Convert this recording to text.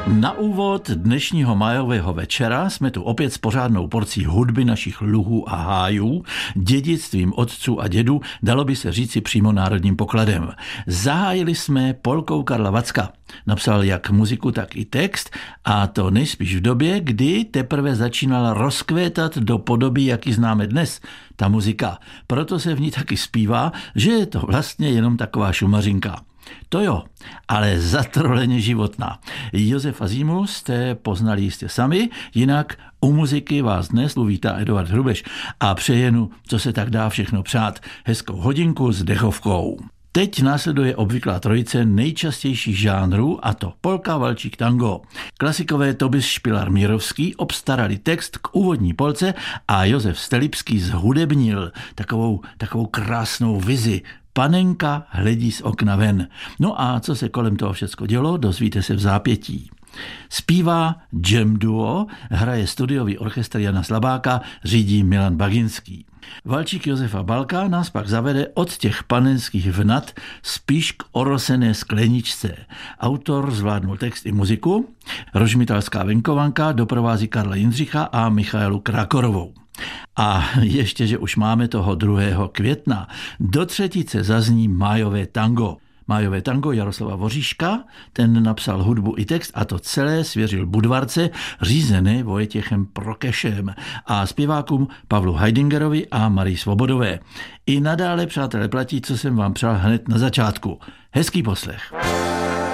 Na úvod dnešního májového večera jsme tu opět s pořádnou porcí hudby našich luhů a hájů, dědictvím otců a dědů, dalo by se říci přímo národním pokladem. Zahájili jsme polkou Karla Vacka. Napsal jak muziku, tak i text, a to nejspíš v době, kdy teprve začínala rozkvétat do podoby, jaký známe dnes, ta muzika. Proto se v ní taky zpívá, že je to vlastně jenom taková šumařinka. To jo, ale zatroleně životná. Josefa Zimu jste poznali jistě sami, jinak u muziky vás dnes uvítá Eduard Hrubeš a přejenu, co se tak dá všechno přát, hezkou hodinku s dechovkou. Teď následuje obvyklá trojice nejčastějších žánrů, a to polka, valčík, tango. Klasikové Tobis Špilar-Mírovský obstarali text k úvodní polce a Josef Stelipský zhudebnil takovou krásnou vizi. Panenka hledí z okna ven. No a co se kolem toho všecko dělo, dozvíte se v zápětí. Zpívá jam duo, hraje studiový orchestr Jana Slabáka, řídí Milan Baginský. Valčík Josefa Balka nás pak zavede od těch panenských vnat spíš k orosené skleničce. Autor zvládnul text i muziku, Rožmitalská venkovanka doprovází Karla Jindřicha a Michaelu Krakorovou. A ještě, že už máme toho 2. května, do třetice zazní májové tango. Májové tango Jaroslava Voříška, ten napsal hudbu i text a to celé svěřil Budvarce, řízené Vojtěchem Prokešem a zpěvákům Pavlu Heidingerovi a Marii Svobodové. I nadále, přátelé, platí, co jsem vám přál hned na začátku. Hezký poslech.